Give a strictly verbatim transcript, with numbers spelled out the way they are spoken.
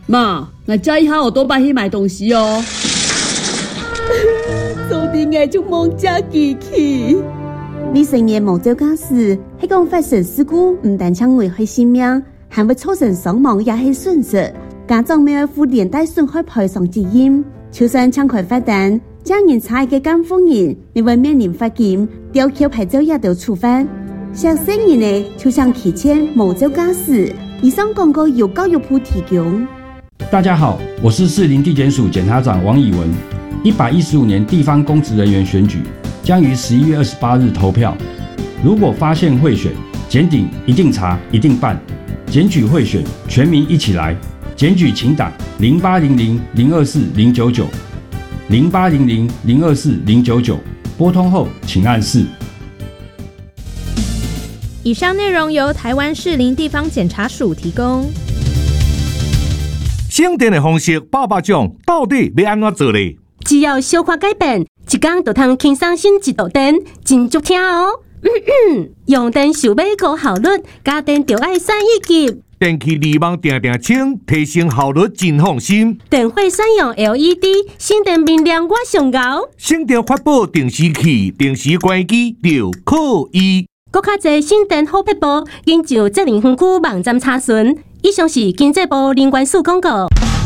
妈，我这一下我多摆去买东西哦。早点我就忙加机器。 未成年无做家事，迄讲发生事故，唔但将危害性命，还会造成伤亡也是损失。家长没有负连带损害赔偿责任，就算抢开罚单，将人差嘅监护人，你会面临罚金、吊扣牌照也得处罚。想生人呢，就像提前无做家事。以上广告由教育部提供。 大家好，我是士林地检署检察长王以文。一百一十五年地方公职人员选举将于十一月二十八日投票。如果发现贿选，检警一定查，一定办。检举贿选，全民一起来。检举请打零八零零零二四零九九零八零零零二四零九九，拨通后请按四。 以上内容由台湾士林地方检察署提供。 省电的方式百百种，到底要安怎做呢？ 只要小可改变，一天就通轻松省一度电，真足听哦。嗯嗯，用电想要高效率，家电就要选一级。 电器离网定定清，提升效率真放心。 电费选用 L E D， 省电明亮我上高。 省电发布定时器、定时关机就可以。 更较侪省电好撇步，紧上责任分区网站查询。以上是经济部能源署广告。